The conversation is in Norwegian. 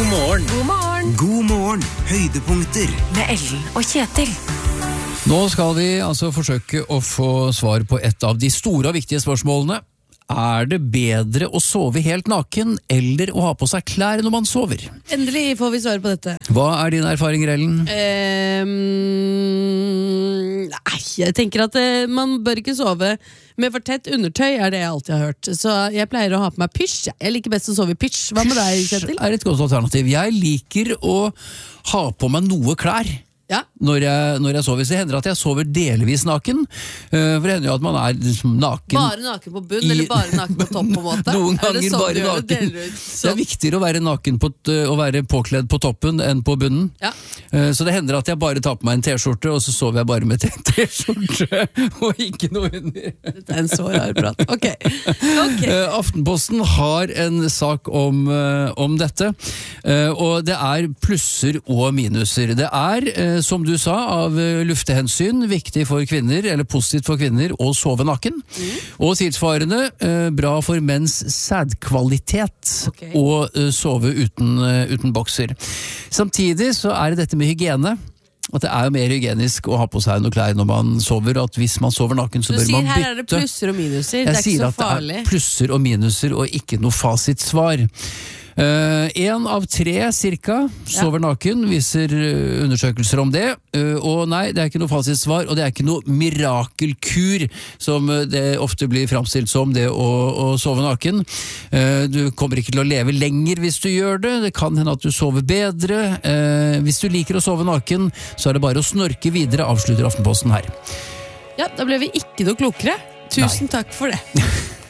God morgen. God morgen. God morgen, høydepunkter. Med Ellen og Kjetil. Nå skal vi altså forsøke å få svar på et av de store og viktige spørsmålene. Er det bedre å sove helt naken eller å ha på seg klær når man sover? Endelig får vi svar på dette. Hva er din erfaring, Ellen? Nei, jeg tenker at man bør ikke sove med for tett undertøy, er det jeg alltid har hørt. Så jeg pleier å ha på meg pysj. Jeg liker best å sove i pysj. Hva med deg, Kjetil? Er et godt alternativ. Jeg liker å ha på meg noe klær. Ja. Når jeg sover, så hender det at jeg sover delvis naken. For det hender jo at man er liksom naken. Bare naken på bunn, eller bare naken på topp på en måte? Noen Er det ganger sånn bare du gjør det? naken. Deler du ut Det sånn? er viktigere å være naken å være påkledd på toppen enn på bunnen. Ja. Så det hender at jeg bare tar på meg en t-skjorte, og så sover jeg bare med t-skjorte og ikke noe under. Dette er en så rar prat. Ok. Aftenposten har en sak om dette, og det er plusser og minuser. Det er, som du sa, av luftehensyn viktig for kvinner, eller positivt for kvinner, å sove naken. Og tilsvarende bra for menns sædkvalitet å sove uten bokser. Samtidig så er det dette med hygiene. At det er jo mer hygienisk å ha på seg noe klær når man sover, og at hvis man sover naken så Du bør sier man bytte. her er det plusser og minuser, det er Jeg sier ikke så at det farlig. er plusser og minuser og ikke noe fasitsvar. 1 av 3 cirka sover naken, viser undersøkelser om det. Og nei, det er ikke noe fasitsvar, og det er ikke noe mirakelkur, som det ofte blir framstilt som, det å sove naken. Du kommer ikke til å leve lenger hvis du gjør det. Det kan hende at du sover bedre. Hvis du liker å sove naken, så er det bare å snorke videre, avslutter Aftenposten her. Ja, da ble vi ikke noe klokere. Tusen takk for det.